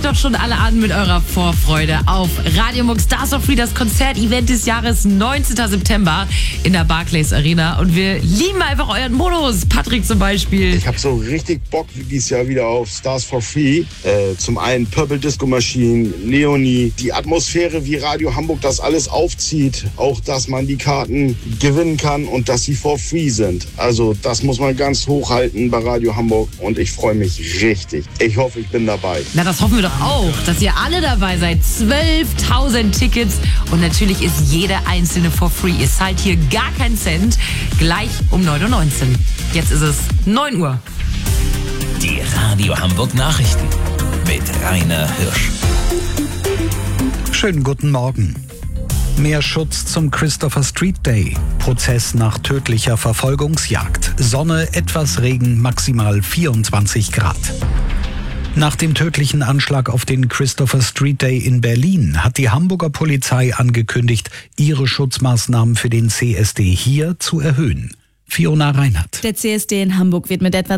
doch schon alle an mit eurer Vorfreude auf Radio Hamburg Stars of Free, das Konzertevent des Jahres, 19. September in der Barclays Arena. Und wir lieben einfach euren Modus. Patrick zum Beispiel. Ich habe so richtig Bock dieses Jahr wieder auf Stars for Free. Zum einen Purple Disco Machine, Leonie, die Atmosphäre, wie Radio Hamburg das alles aufzieht. Auch, dass man die Karten gewinnen kann und dass sie for free sind. Also das muss man ganz hochhalten bei Radio Hamburg und ich freue mich richtig. Ich hoffe, ich bin dabei. Na, das hoffen wir doch auch, dass ihr alle dabei seid. 12.000 Tickets und natürlich ist jede einzelne for free. Ihr zahlt hier gar keinen Cent, gleich um 9.19 Uhr. Jetzt ist es 9 Uhr. Die Radio Hamburg Nachrichten mit Rainer Hirsch. Schönen guten Morgen. Mehr Schutz zum Christopher Street Day. Prozess nach tödlicher Verfolgungsjagd. Sonne, etwas Regen, maximal 24 Grad. Nach dem tödlichen Anschlag auf den Christopher Street Day in Berlin hat die Hamburger Polizei angekündigt, ihre Schutzmaßnahmen für den CSD hier zu erhöhen. Fiona Reinhardt. Der CSD in Hamburg wird mit etwa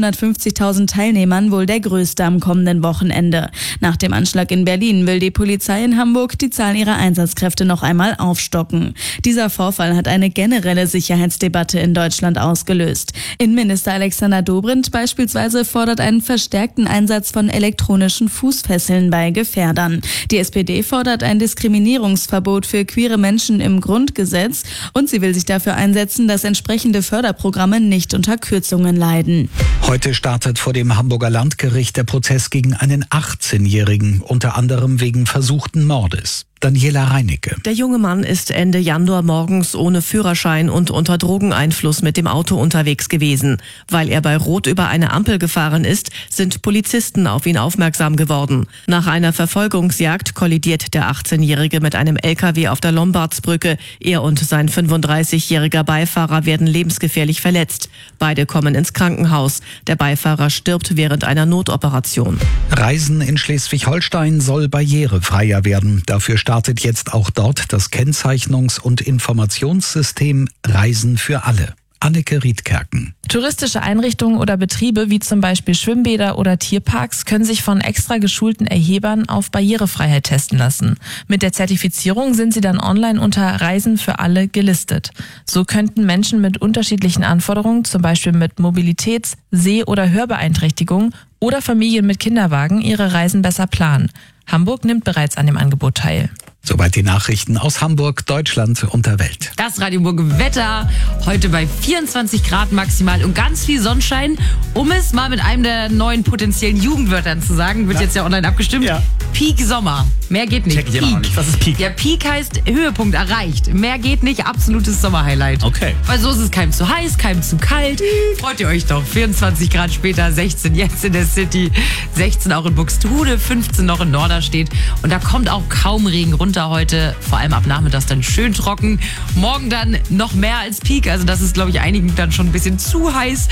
250.000 Teilnehmern wohl der größte am kommenden Wochenende. Nach dem Anschlag in Berlin will die Polizei in Hamburg die Zahl ihrer Einsatzkräfte noch einmal aufstocken. Dieser Vorfall hat eine generelle Sicherheitsdebatte in Deutschland ausgelöst. Innenminister Alexander Dobrindt beispielsweise fordert einen verstärkten Einsatz von elektronischen Fußfesseln bei Gefährdern. Die SPD fordert ein Diskriminierungsverbot für queere Menschen im Grundgesetz und sie will sich dafür einsetzen, dass entsprechende Förderprogramme nicht unter Kürzungen leiden. Heute startet vor dem Hamburger Landgericht der Prozess gegen einen 18-Jährigen, unter anderem wegen versuchten Mordes. Daniela Reinicke. Der junge Mann ist Ende Januar morgens ohne Führerschein und unter Drogeneinfluss mit dem Auto unterwegs gewesen. Weil er bei Rot über eine Ampel gefahren ist, sind Polizisten auf ihn aufmerksam geworden. Nach einer Verfolgungsjagd kollidiert der 18-Jährige mit einem LKW auf der Lombardsbrücke. Er und sein 35-jähriger Beifahrer werden lebensgefährlich verletzt. Beide kommen ins Krankenhaus. Der Beifahrer stirbt während einer Notoperation. Reisen in Schleswig-Holstein soll barrierefreier werden. Dafür startet jetzt auch dort das Kennzeichnungs- und Informationssystem Reisen für alle. Anneke Riedkerken. Touristische Einrichtungen oder Betriebe wie zum Beispiel Schwimmbäder oder Tierparks können sich von extra geschulten Erhebern auf Barrierefreiheit testen lassen. Mit der Zertifizierung sind sie dann online unter Reisen für alle gelistet. So könnten Menschen mit unterschiedlichen Anforderungen, zum Beispiel mit Mobilitäts-, Seh- oder Hörbeeinträchtigungen oder Familien mit Kinderwagen, ihre Reisen besser planen. Hamburg nimmt bereits an dem Angebot teil. Soweit die Nachrichten aus Hamburg, Deutschland und der Welt. Das Radio Hamburg Wetter heute bei 24 Grad maximal und ganz viel Sonnenschein. Um es mal mit einem der neuen potenziellen Jugendwörtern zu sagen, wird jetzt ja online abgestimmt. Ja. Peak Sommer. Mehr geht nicht. Check ich immer noch nicht. Was ist Peak? Ja, Peak heißt Höhepunkt erreicht. Mehr geht nicht, absolutes Sommerhighlight. Okay. Weil so ist es keinem zu heiß, keinem zu kalt. Freut ihr euch doch. 24 Grad später, 16 jetzt in der City, 16 auch in Buxtehude, 15 noch in Norderstedt. Und da kommt auch kaum Regen runter heute. Vor allem ab nachmittags dann schön trocken. Morgen dann noch mehr als Peak. Also das ist, glaube ich, einigen dann schon ein bisschen zu heiß.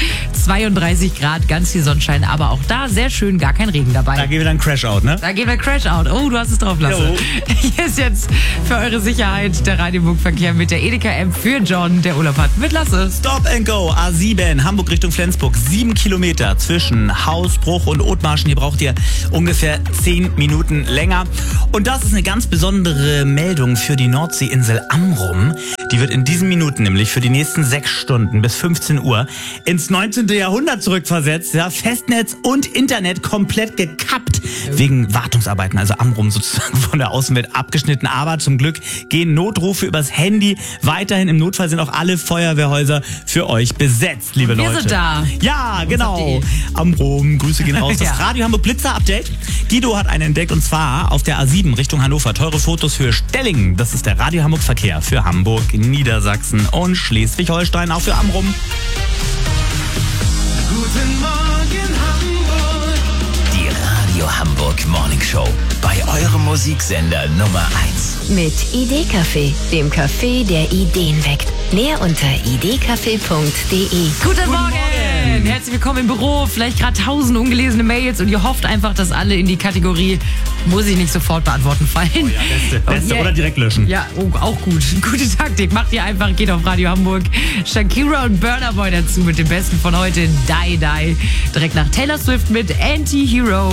32 Grad, ganz viel Sonnenschein. Aber auch da sehr schön, gar kein Regen dabei. Da gehen wir dann Crash-Out, ne? Da gehen wir Crash-Out. Oh, du hast es drauf, Lasse. Hier ist jetzt für eure Sicherheit der Radio Hamburg Verkehr mit der Edeka-App für John, der Urlaub hat. Mit Lasse. Stop and Go, A7, Hamburg Richtung Flensburg. 7 Kilometer zwischen Hausbruch und Othmarschen. Hier braucht ihr ungefähr 10 Minuten länger. Und das ist eine ganz besondere Meldung für die Nordseeinsel Amrum. Die wird in diesen Minuten nämlich für die nächsten 6 Stunden bis 15 Uhr ins 19. Jahrhundert zurückversetzt. Ja, Festnetz und Internet komplett gekappt wegen Wartungsarbeiten. Also Amrum sozusagen von der Außenwelt abgeschnitten. Aber zum Glück gehen Notrufe übers Handy. Weiterhin im Notfall sind auch alle Feuerwehrhäuser für euch besetzt, liebe Leute. Wir sind da. Ja, genau. Amrum, Grüße gehen raus. Das Radio Hamburg Blitzer Update. Guido hat einen entdeckt und zwar auf der A7 Richtung Hannover. Teure Fotos für Stellingen. Das ist der Radio Hamburg Verkehr für Hamburg, Niedersachsen und Schleswig-Holstein, auch für Amrum. Guten Morgen Hamburg. Die Radio Hamburg Morning Show. Bei eurem Musiksender Nummer 1. Mit Idee-Café, dem Café, der Ideen weckt. Mehr unter idcafé.de. Guten Morgen! Herzlich willkommen im Büro. Vielleicht gerade 1000 ungelesene Mails und ihr hofft einfach, dass alle in die Kategorie muss ich nicht sofort beantworten fallen. Oh ja, beste oder direkt löschen. Ja, auch gut. Gute Taktik. Macht ihr einfach, geht auf Radio Hamburg. Shakira und Burna Boy dazu mit dem Besten von heute, Die Die. Direkt nach Taylor Swift mit Anti-Hero.